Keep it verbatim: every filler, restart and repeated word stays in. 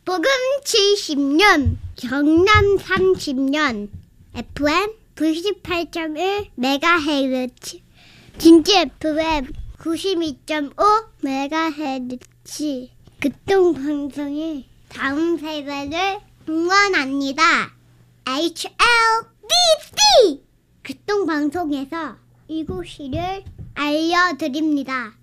복음 칠십 년, 경남 삼십 년, 에프엠 구십팔 점 일 메가헤르츠, 진주 에프엠 구십이 점 오 메가헤르츠. 극동방송이 다음 세대를 응원합니다. 에이치 엘 비 씨 극동방송에서 이곳을 알려드립니다.